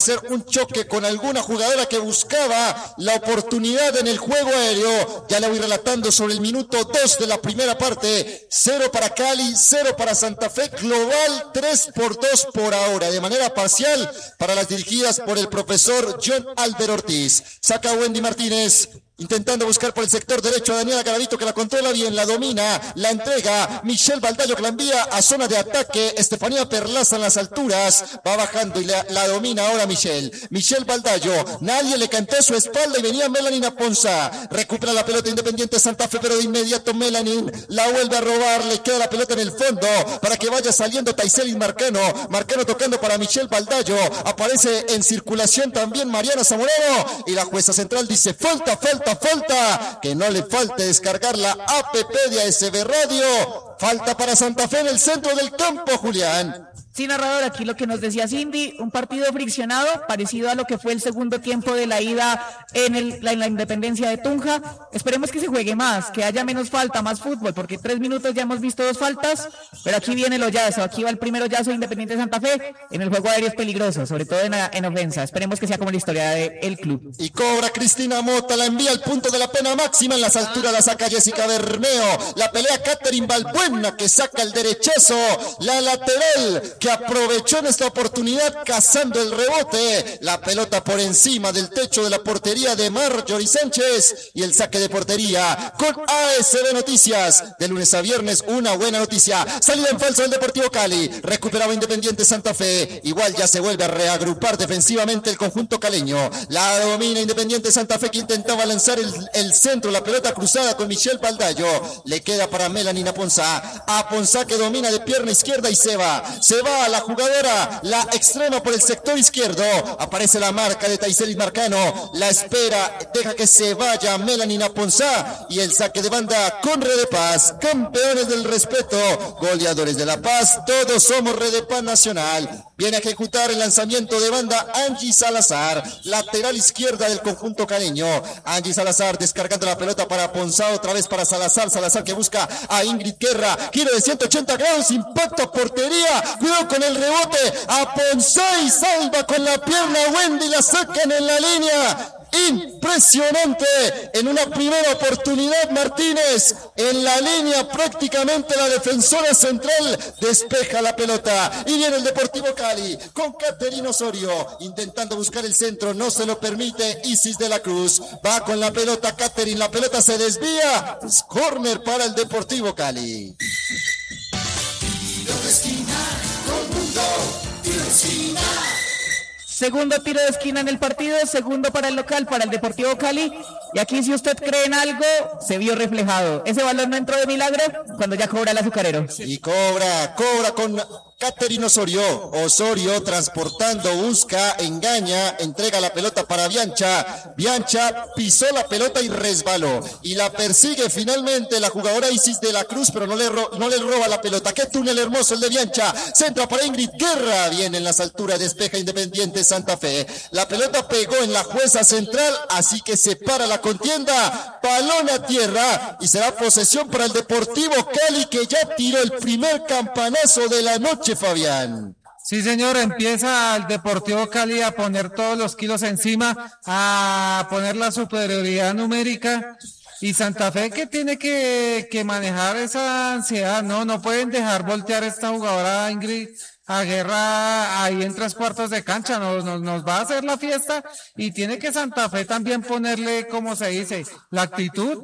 ser un choque con alguna jugadora que buscaba la oportunidad en el juego aéreo. Ya le voy relatando sobre el minuto 2 de la primera parte. 0 para Cali, 0 para Santa Fe. Global 3-2 por ahora, de manera parcial para las dirigidas por el profesor John Albert Ortiz. Saca Wendy Martínez, intentando buscar por el sector derecho a Daniela Garavito, que la controla bien, la domina, la entrega Michelle Baldayo, que la envía a zona de ataque. Estefanía Perlaza en las alturas, va bajando y la domina ahora Michelle Baldayo. Nadie le cantó su espalda y venía Melanie Naponza. Recupera la pelota Independiente Santa Fe, pero de inmediato Melanie la vuelve a robar. Le queda la pelota en el fondo para que vaya saliendo Taiselis Marcano tocando para Michelle Baldayo. Aparece en circulación también Mariana Zamorano y la jueza central dice falta, que no le falte descargar la app de ASB Radio. Falta para Santa Fe en el centro del campo, Julián. Sí, narrador, aquí lo que nos decía Cindy, un partido friccionado, parecido a lo que fue el segundo tiempo de la ida en la Independencia de Tunja. Esperemos que se juegue más, que haya menos falta, más fútbol, porque 3 minutos ya hemos visto 2 faltas, pero aquí viene el hoyazo, aquí va el primer hoyazo de Independiente de Santa Fe. En el juego aéreo es peligroso, sobre todo en ofensa. Esperemos que sea como la historia del club. Y cobra Cristina Mota, la envía al punto de la pena máxima, en las alturas la saca Jessica Bermeo, la pelea Catherine Balbuena, que saca el derechazo, la lateral que aprovechó en esta oportunidad cazando el rebote, la pelota por encima del techo de la portería de Marjorie Sánchez y el saque de portería con ASB Noticias. De lunes a viernes una buena noticia, salida en falso del Deportivo Cali, recuperaba Independiente Santa Fe, igual ya se vuelve a reagrupar defensivamente el conjunto caleño, la domina Independiente Santa Fe, que intentaba lanzar el centro, la pelota cruzada con Michelle Baldayo, le queda para Melanie Aponzá, que domina de pierna izquierda y se va a la jugadora, la extrema por el sector izquierdo, aparece la marca de Taiselis Marcano, la espera, deja que se vaya Melanie Aponzá y el saque de banda con Red de Paz, campeones del respeto, goleadores de La Paz, todos somos Red de Paz Nacional. Viene a ejecutar el lanzamiento de banda Angie Salazar, lateral izquierda del conjunto caleño. Angie Salazar descargando la pelota para Aponzá, otra vez para Salazar que busca a Ingrid Guerra, giro de 180 grados, impacto a portería, cuidado con el rebote, Aponzá y salva con la pierna Wendy, la sacan en la línea. Impresionante, en una primera oportunidad Martínez en la línea, prácticamente la defensora central despeja la pelota y viene el Deportivo Cali con Caterina Osorio intentando buscar el centro, no se lo permite Isis de la Cruz, va con la pelota Caterina, la pelota se desvía, es córner para el Deportivo Cali. Tiro de esquina, todo el mundo, tiro de esquina. Segundo tiro de esquina en el partido, segundo para el local, para el Deportivo Cali. Y aquí, si usted cree en algo, se vio reflejado. Ese balón no entró de milagro cuando ya cobra el azucarero. Y cobra con Caterina Osorio transportando, busca, engaña, entrega la pelota para Biancha pisó la pelota y resbaló, y la persigue finalmente la jugadora Isis de la Cruz, pero no le roba la pelota. Qué túnel hermoso el de Biancha, centra para Ingrid Guerra, viene en las alturas, despeja Independiente Santa Fe, la pelota pegó en la jueza central, así que se para la contienda, balón a tierra, y será posesión para el Deportivo Cali, que ya tiró el primer campanazo de la noche, Fabián. Sí, señor, empieza el Deportivo Cali a poner todos los kilos encima, a poner la superioridad numérica, y Santa Fe que tiene que manejar esa ansiedad, no pueden dejar voltear esta jugadora Ingrid a Guerra ahí en 3/4 de cancha, nos va a hacer la fiesta, y tiene que Santa Fe también ponerle, como se dice, la actitud,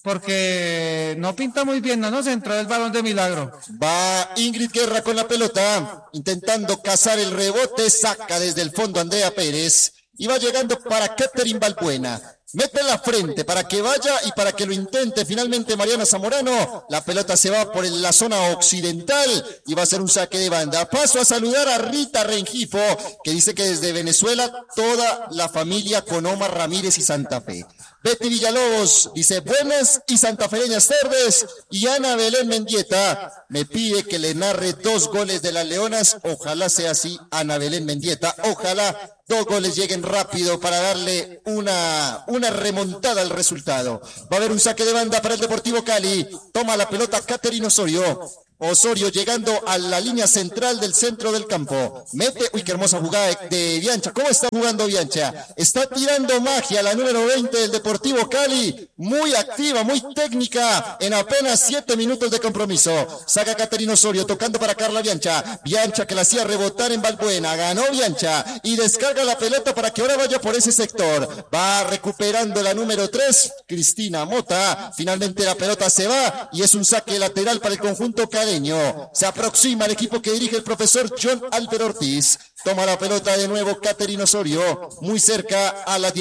porque no pinta muy bien, no nos entró el balón de milagro. Va Ingrid Guerra con la pelota, intentando cazar el rebote, saca desde el fondo Andrea Pérez, y va llegando para Catherine Balbuena. Mete la frente para que vaya y para que lo intente finalmente Mariana Zamorano. La pelota se va por la zona occidental y va a ser un saque de banda. Paso a saludar a Rita Rengifo, que dice que desde Venezuela toda la familia con Omar Ramírez y Santa Fe. Betty Villalobos dice buenas y santafereñas tardes, y Ana Belén Mendieta me pide que le narre 2 goles de las Leonas. Ojalá sea así, Ana Belén Mendieta, ojalá 2 goles lleguen rápido para darle una remontada al resultado. Va a haber un saque de banda para el Deportivo Cali, toma la pelota Caterina Osorio, Osorio llegando a la línea central del centro del campo. Mete, uy, qué hermosa jugada de Biancha. ¿Cómo está jugando Biancha? Está tirando magia la número 20 del Deportivo Cali. Muy activa, muy técnica en apenas 7 minutos de compromiso. Saca Caterina Osorio tocando para Carla Biancha. Biancha que la hacía rebotar en Balbuena. Ganó Biancha y descarga la pelota para que ahora vaya por ese sector. Va recuperando la número 3, Cristina Mota. Finalmente la pelota se va y es un saque lateral para el conjunto caleño. Se aproxima el equipo que dirige el profesor John Álvaro Ortiz. Toma la pelota de nuevo Caterina Osorio, muy cerca a las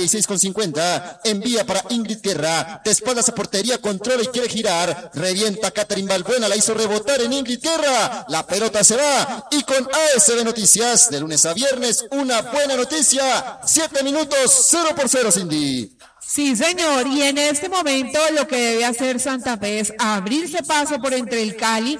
16:50. Envía para Ingrid Guerra, de espaldas a portería, controla y quiere girar. Revienta Caterina Balbuena, la hizo rebotar en Ingrid Guerra. La pelota se va y con ASB Noticias, de lunes a viernes, una buena noticia. 7 minutos, 0-0, Cindy. Sí, señor, y en este momento lo que debe hacer Santa Fe es abrirse paso por entre el Cali,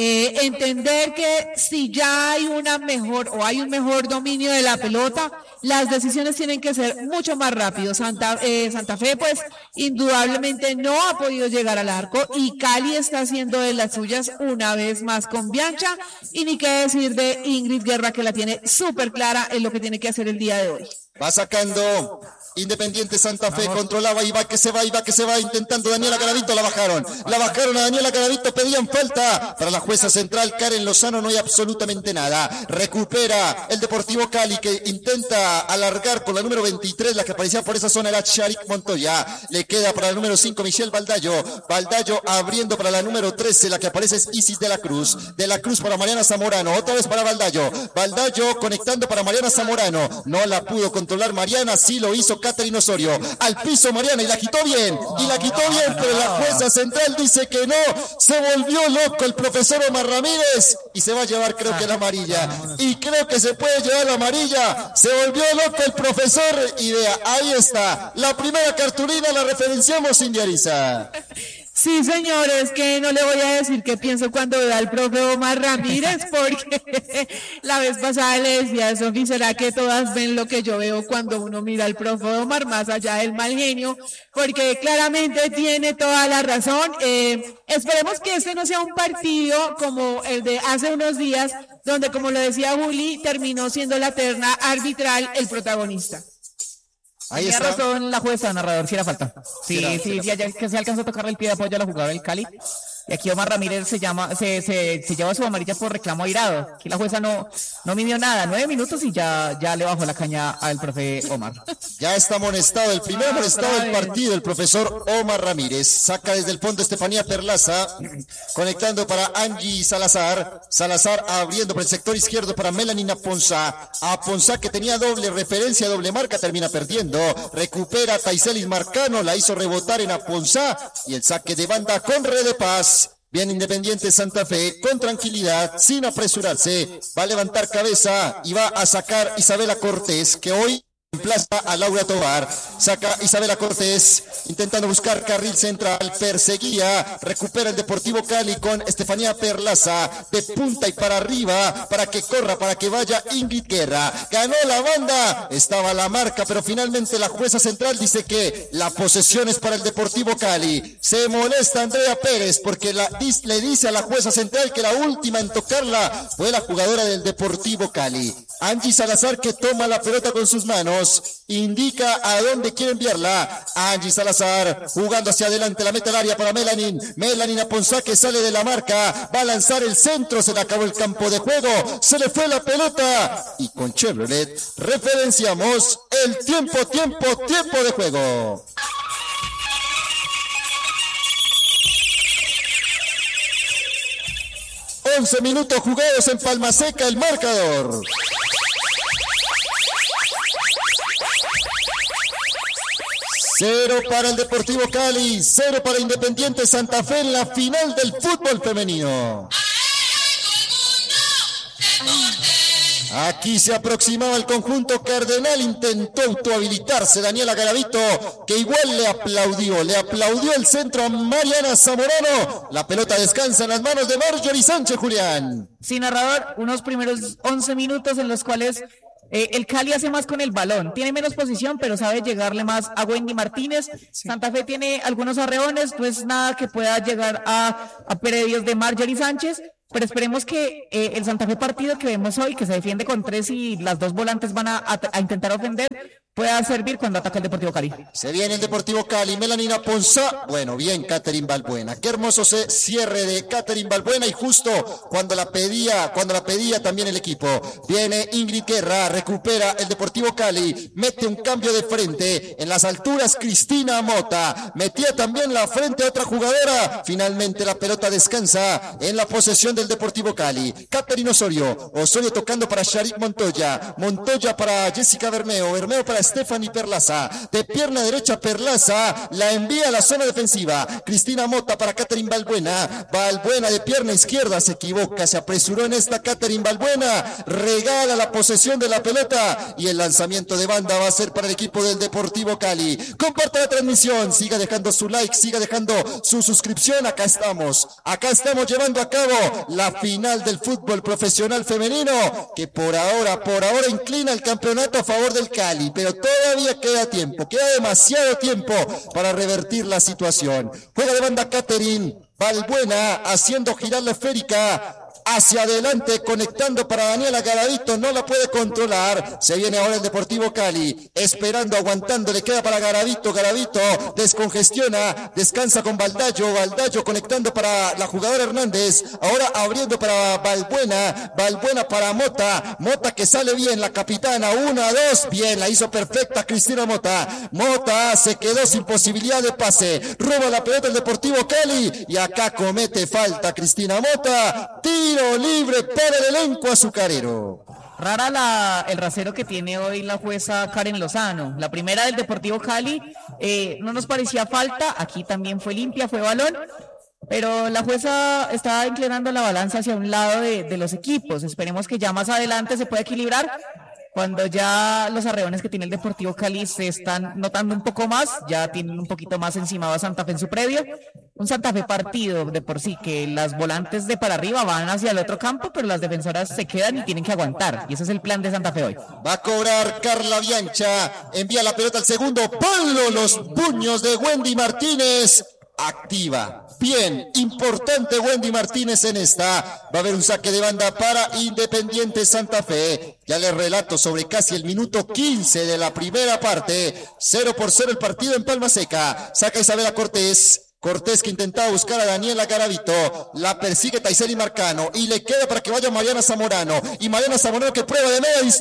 entender que si ya hay una mejor o hay un mejor dominio de la pelota, las decisiones tienen que ser mucho más rápido. Santa Fe, pues, indudablemente no ha podido llegar al arco y Cali está haciendo de las suyas una vez más con Biancha, y ni qué decir de Ingrid Guerra, que la tiene súper clara en lo que tiene que hacer el día de hoy. Va sacando Independiente Santa Fe, controlaba y va que se va, intentando Daniela Garavito, la bajaron a Daniela Garavito, pedían falta para la jueza central Karen Lozano, no hay absolutamente nada. Recupera el Deportivo Cali, que intenta alargar con la número 23, la que aparecía por esa zona era Sharik Montoya, le queda para la número 5 Michelle Baldayo abriendo para la número 13, la que aparece es Isis de la Cruz para Mariana Zamorano, otra vez para Baldayo conectando para Mariana Zamorano, no la pudo controlar Mariana, sí lo hizo Caterina Osorio, al piso Mariana, y la quitó bien, pero la jueza central dice que no. Se volvió loco el profesor Omar Ramírez y se va a llevar, creo que la amarilla, y creo que se puede llevar la amarilla. Se volvió loco el profesor y vea, ahí está la primera cartulina, la referenciamos, Cindy Ariza. Sí, señores, que no le voy a decir qué pienso cuando veo al profe Omar Ramírez, porque la vez pasada le decía a Sofi, ¿será que todas ven lo que yo veo cuando uno mira al profe Omar, más allá del mal genio? Porque claramente tiene toda la razón. Esperemos que este no sea un partido como el de hace unos días, donde, como lo decía Juli, terminó siendo la terna arbitral el protagonista. Ahí Tenía está. razón la jueza, narrador, si era falta. Sí, ya que se alcanzó a tocarle el pie de apoyo a la jugadora del Cali. Y aquí Omar Ramírez se lleva su amarilla por reclamo airado. Aquí la jueza no midió nada, 9 minutos y ya le bajó la caña al profe Omar. Ya está amonestado, el primer amonestado del partido, el profesor Omar Ramírez. Saca desde el fondo Estefanía Perlaza, conectando para Angie Salazar. Salazar abriendo por el sector izquierdo para Melanina Ponzá. A Ponzá, que tenía doble referencia, doble marca, termina perdiendo. Recupera Taiselis Marcano, la hizo rebotar en Aponzá. Y el saque de banda con Red de Paz. Bien Independiente Santa Fe, con tranquilidad, sin apresurarse, va a levantar cabeza y va a sacar Isabela Cortés, que hoy emplaza a Laura Tobar. Saca Isabela Cortés, intentando buscar carril central, perseguía, recupera el Deportivo Cali con Estefanía Perlaza, de punta y para arriba, para que corra, para que vaya Ingrid Guerra. Ganó la banda, estaba la marca, pero finalmente la jueza central dice que la posesión es para el Deportivo Cali. Se molesta Andrea Pérez porque le dice a la jueza central que la última en tocarla fue la jugadora del Deportivo Cali. Angie Salazar, que toma la pelota con sus manos, indica a dónde quiere enviarla. Angie Salazar jugando hacia adelante, la mete al área para Melanina Ponzá, que sale de la marca, va a lanzar el centro, se le acabó el campo de juego, se le fue la pelota, y con Chevrolet referenciamos el tiempo de juego. ...11 minutos jugados en Palma Seca, el marcador. Cero para el Deportivo Cali, 0 para Independiente Santa Fe en la final del fútbol femenino. Aquí se aproximaba el conjunto cardenal, intentó autohabilitarse Daniela Garavito, que igual le aplaudió el centro a Mariana Zamorano. La pelota descansa en las manos de Marjorie Sánchez, Julián. Sí, narrador, unos primeros 11 minutos en los cuales el Cali hace más con el balón, tiene menos posición, pero sabe llegarle más a Wendy Martínez. Santa Fe tiene algunos arreones, pues nada que pueda llegar a predios de Marjorie Sánchez, Pero esperemos que el Santa Fe partido que vemos hoy, que se defiende con 3 y las 2 volantes van a intentar ofender, pueda servir cuando ataca el Deportivo Cali. Se viene el Deportivo Cali, Melanina Ponzá. Bueno, bien, Catherine Balbuena. Qué hermoso cierre de Catherine Balbuena y justo cuando la pedía también el equipo. Viene Ingrid Guerra, recupera el Deportivo Cali, mete un cambio de frente en las alturas. Cristina Mota metía también la frente a otra jugadora. Finalmente la pelota descansa en la posesión del Deportivo Cali. Catherine Osorio tocando para Sharik Montoya para Jessica Bermeo para Stephanie Perlaza, de pierna derecha Perlaza, la envía a la zona defensiva. Cristina Mota para Catherine Balbuena de pierna izquierda, se equivoca, se apresuró en esta Catherine Balbuena, regala la posesión de la pelota y el lanzamiento de banda va a ser para el equipo del Deportivo Cali. Comparta la transmisión, siga dejando su like, siga dejando su suscripción. Acá estamos llevando a cabo la final del fútbol profesional femenino, que por ahora inclina el campeonato a favor del Cali, pero todavía queda demasiado tiempo para revertir la situación. Juega de banda Catherine Balbuena, haciendo girar la esférica hacia adelante, conectando para Daniela Garavito, no la puede controlar. Se viene ahora el Deportivo Cali, esperando, aguantando, le queda para Garavito, descongestiona, descansa con Baldayo conectando para la jugadora Hernández, ahora abriendo para Balbuena para Mota que sale bien, la capitana, 1-2, bien, la hizo perfecta Cristina Mota se quedó sin posibilidad de pase, roba la pelota el Deportivo Cali y acá comete falta Cristina Mota, tiro libre para el elenco azucarero. Rara el rasero que tiene hoy la jueza Karen Lozano. La primera del Deportivo Cali no nos parecía falta, aquí también fue limpia, fue balón, pero la jueza está inclinando la balanza hacia un lado de los equipos. Esperemos que ya más adelante se pueda equilibrar, cuando ya los arreones que tiene el Deportivo Cali se están notando un poco más, ya tienen un poquito más encimado a Santa Fe en su predio. Un Santa Fe partido de por sí, que las volantes de para arriba van hacia el otro campo, pero las defensoras se quedan y tienen que aguantar. Y ese es el plan de Santa Fe hoy. Va a cobrar Carla Biancha, envía la pelota al segundo palo, los puños de Wendy Martínez. Activa. Bien, importante Wendy Martínez en esta. Va a haber un saque de banda para Independiente Santa Fe. Ya les relato sobre casi el minuto 15 de la primera parte. 0-0 el partido en Palma Seca. Saca Isabela Cortés que intentaba buscar a Daniela Garavito, la persigue Taiseli Marcano y le queda para que vaya Mariana Zamorano, y Mariana Zamorano que prueba de media distancia.